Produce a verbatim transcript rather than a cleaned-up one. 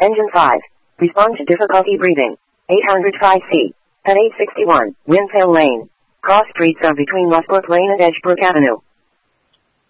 Engine five. Respond to difficulty breathing. eight hundred five C. At eight sixty-one, Winsale Lane. Cross streets are between Westbrook Lane and Edgebrook Avenue.